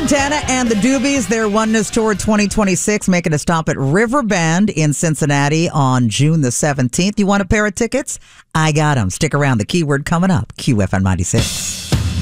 Santana and the Doobies, their Oneness Tour 2026, making a stop at Riverbend in Cincinnati on June the 17th. You want a pair of tickets? I got them. Stick around. The keyword coming up, QFN 96.